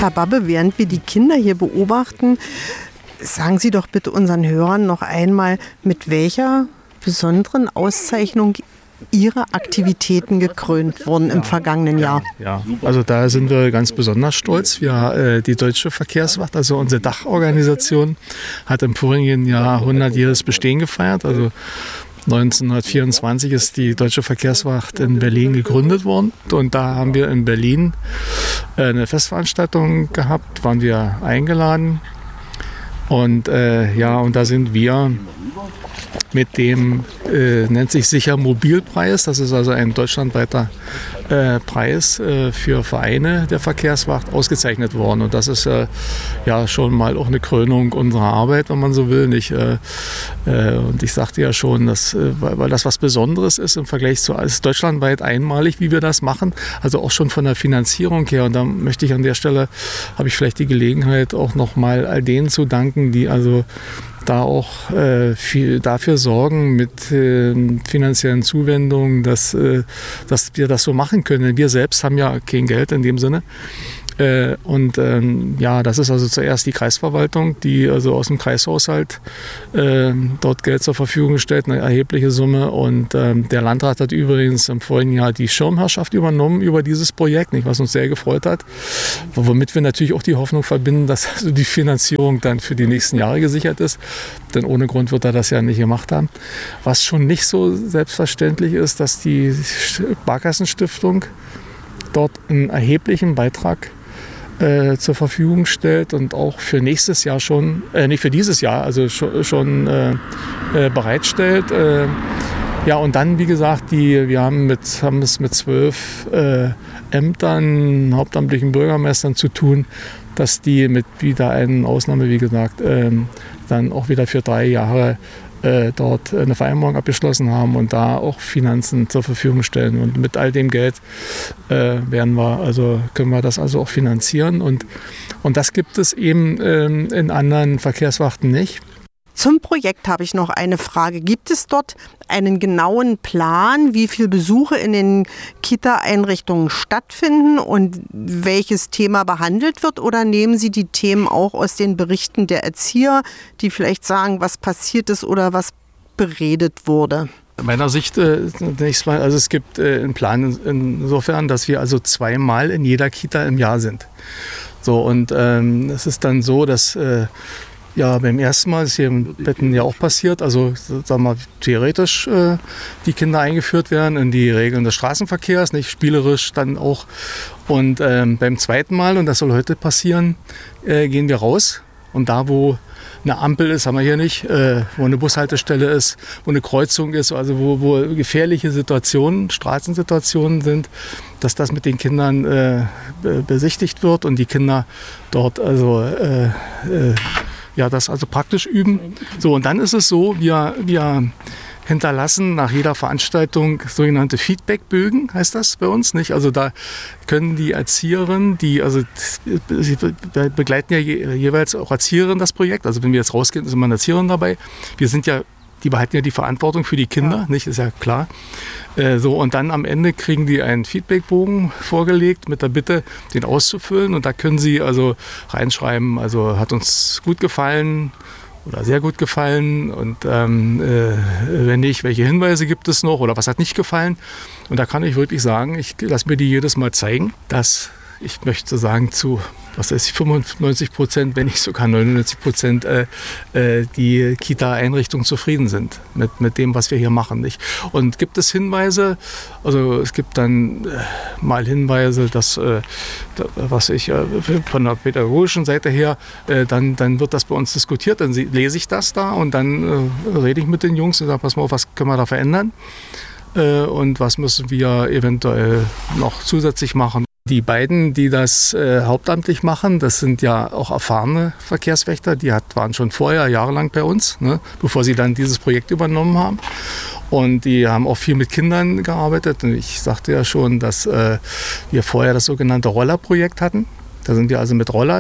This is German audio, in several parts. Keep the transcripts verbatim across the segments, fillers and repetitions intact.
Herr Babbe, während wir die Kinder hier beobachten, sagen Sie doch bitte unseren Hörern noch einmal, mit welcher besonderen Auszeichnung Ihre Aktivitäten gekrönt wurden im vergangenen Jahr. Ja, also da sind wir ganz besonders stolz. Wir, äh, die Deutsche Verkehrswacht, also unsere Dachorganisation, hat im vorigen Jahr hundertjähriges Bestehen gefeiert. Also neunzehnhundertvierundzwanzig ist die Deutsche Verkehrswacht in Berlin gegründet worden. Und da haben wir in Berlin äh, eine Festveranstaltung gehabt, waren wir eingeladen. Und äh, ja, und da sind wir mit dem, äh, nennt sich sicher Mobilpreis, das ist also ein deutschlandweiter äh, Preis äh, für Vereine der Verkehrswacht ausgezeichnet worden. Und das ist äh, ja schon mal auch eine Krönung unserer Arbeit, wenn man so will. Nicht? Äh, äh, und ich sagte ja schon, dass, äh, weil, weil das was Besonderes ist im Vergleich zu, es ist deutschlandweit einmalig, wie wir das machen, also auch schon von der Finanzierung her. Und da möchte ich an der Stelle, habe ich vielleicht die Gelegenheit, auch nochmal all denen zu danken, die also da auch äh, viel dafür sorgen mit äh, finanziellen Zuwendungen, dass, äh, dass wir das so machen können. Wir selbst haben ja kein Geld in dem Sinne. Äh, und ähm, ja, das ist also zuerst die Kreisverwaltung, die also aus dem Kreishaushalt äh, dort Geld zur Verfügung stellt, eine erhebliche Summe. Und ähm, der Landrat hat übrigens im vorigen Jahr die Schirmherrschaft übernommen über dieses Projekt, nicht, was uns sehr gefreut hat. Womit wir natürlich auch die Hoffnung verbinden, dass also die Finanzierung dann für die nächsten Jahre gesichert ist. Denn ohne Grund wird er das ja nicht gemacht haben. Was schon nicht so selbstverständlich ist, dass die Sparkassenstiftung dort einen erheblichen Beitrag Äh, zur Verfügung stellt und auch für nächstes Jahr schon, äh, nicht für dieses Jahr, also schon, schon äh, äh, bereitstellt. Äh, ja, und dann, wie gesagt, die, wir haben, mit, haben es mit zwölf äh, Ämtern, hauptamtlichen Bürgermeistern zu tun, dass die mit wieder einer Ausnahme, wie gesagt, äh, dann auch wieder für drei Jahre dort eine Vereinbarung abgeschlossen haben und da auch Finanzen zur Verfügung stellen. Und mit all dem Geld äh, werden wir, also können wir das also auch finanzieren. Und, und das gibt es eben ähm, in anderen Verkehrswachten nicht. Zum Projekt habe ich noch eine Frage. Gibt es dort einen genauen Plan, wie viele Besuche in den Kita-Einrichtungen stattfinden und welches Thema behandelt wird? Oder nehmen Sie die Themen auch aus den Berichten der Erzieher, die vielleicht sagen, was passiert ist oder was beredet wurde? In meiner Sicht äh, zunächst mal, also es gibt äh, einen Plan insofern, dass wir also zweimal in jeder Kita im Jahr sind. So, und ähm, es ist dann so, dass äh, ja, beim ersten Mal ist hier in Betten ja auch passiert, also sagen wir theoretisch äh, die Kinder eingeführt werden in die Regeln des Straßenverkehrs, nicht spielerisch dann auch. Und ähm, beim zweiten Mal, und das soll heute passieren, äh, gehen wir raus und da, wo eine Ampel ist, haben wir hier nicht, äh, wo eine Bushaltestelle ist, wo eine Kreuzung ist, also wo, wo gefährliche Situationen, Straßensituationen sind, dass das mit den Kindern äh, besichtigt wird und die Kinder dort also äh, äh, ja, das also praktisch üben. So, und dann ist es so, wir, wir hinterlassen nach jeder Veranstaltung sogenannte Feedbackbögen, heißt das bei uns, nicht? Also da können die Erzieherinnen, die, also sie begleiten ja je, jeweils auch Erzieherinnen das Projekt. Also wenn wir jetzt rausgehen, ist immer eine Erzieherin dabei. Wir sind ja, die behalten ja die Verantwortung für die Kinder, ja. Nicht? Ist ja klar. Äh, so, und dann am Ende kriegen die einen Feedbackbogen vorgelegt mit der Bitte, den auszufüllen. Und da können sie also reinschreiben, also hat uns gut gefallen oder sehr gut gefallen und ähm, äh, wenn nicht, welche Hinweise gibt es noch oder was hat nicht gefallen. Und da kann ich wirklich sagen, ich lasse mir die jedes Mal zeigen, dass ich möchte sagen zu, was weiß ich, fünfundneunzig Prozent, wenn nicht sogar neunundneunzig Prozent äh, äh, die Kita-Einrichtungen zufrieden sind mit, mit dem, was wir hier machen. Nicht? Und gibt es Hinweise, also es gibt dann äh, mal Hinweise, dass, äh, da, was ich äh, von der pädagogischen Seite her, äh, dann, dann wird das bei uns diskutiert, dann lese ich das da und dann äh, rede ich mit den Jungs und sage, pass mal auf, was können wir da verändern äh, und was müssen wir eventuell noch zusätzlich machen. Die beiden, die das äh, hauptamtlich machen, das sind ja auch erfahrene Verkehrswächter, die hat, waren schon vorher jahrelang bei uns, ne, bevor sie dann dieses Projekt übernommen haben. Und die haben auch viel mit Kindern gearbeitet. Und ich sagte ja schon, dass äh, wir vorher das sogenannte Rollerprojekt hatten. Da sind wir also mit Rollern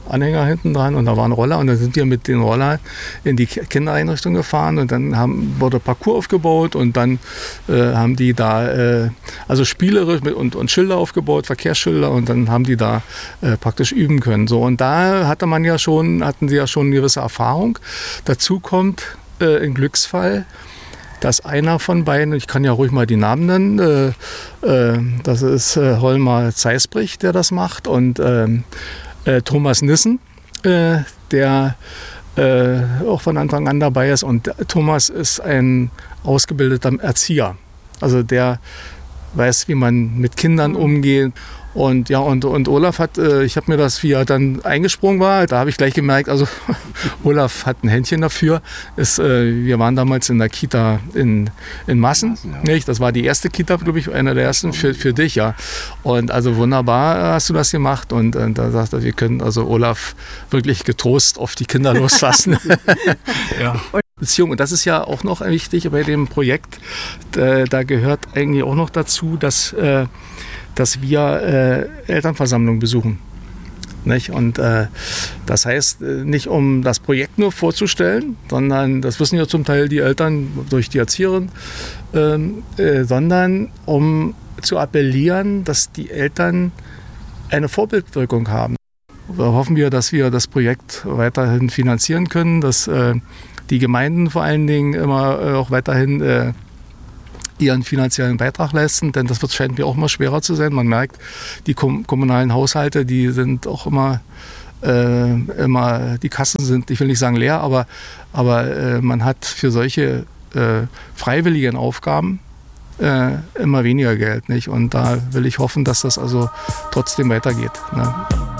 Anhänger hinten dran und da war ein Roller und dann sind wir mit den Roller in die Kindereinrichtung gefahren und dann haben, wurde Parcours aufgebaut und dann äh, haben die da äh, also spielerisch mit, und, und Schilder aufgebaut, Verkehrsschilder und dann haben die da äh, praktisch üben können. So, und da hatte man ja schon, hatten sie ja schon eine gewisse Erfahrung. Dazu kommt äh, ein Glücksfall, dass einer von beiden, ich kann ja ruhig mal die Namen nennen, äh, äh, das ist äh, Holmar Zeisbrich, der das macht und äh, äh, Thomas Nissen, äh, der äh, auch von Anfang an dabei ist. Und Thomas ist ein ausgebildeter Erzieher, also der weiß, wie man mit Kindern umgeht. Und ja, und, und Olaf hat, äh, ich habe mir das, wie er dann eingesprungen war, da habe ich gleich gemerkt, also Olaf hat ein Händchen dafür. Ist, äh, wir waren damals in der Kita in, in Massen, ja. Nicht? Das war die erste Kita, glaube ich, einer der ersten für, für dich, ja. Und also wunderbar hast du das gemacht und äh, da sagt er, wir können also Olaf wirklich getrost auf die Kinder loslassen. Ja. Beziehung. Und das ist ja auch noch wichtig bei dem Projekt, da, da gehört eigentlich auch noch dazu, dass äh, dass wir äh, Elternversammlungen besuchen. Nicht? Und äh, das heißt, nicht um das Projekt nur vorzustellen, sondern, das wissen ja zum Teil die Eltern durch die Erzieherin, ähm, äh, sondern um zu appellieren, dass die Eltern eine Vorbildwirkung haben. Da hoffen wir, dass wir das Projekt weiterhin finanzieren können, dass äh, die Gemeinden vor allen Dingen immer äh, auch weiterhin äh, ihren finanziellen Beitrag leisten, denn das wird, scheint mir auch immer schwerer zu sein. Man merkt, die kom- kommunalen Haushalte, die sind auch immer, äh, immer, die Kassen sind, ich will nicht sagen leer, aber, aber äh, man hat für solche äh, freiwilligen Aufgaben äh, immer weniger Geld, nicht? Und da will ich hoffen, dass das also trotzdem weitergeht. Ne?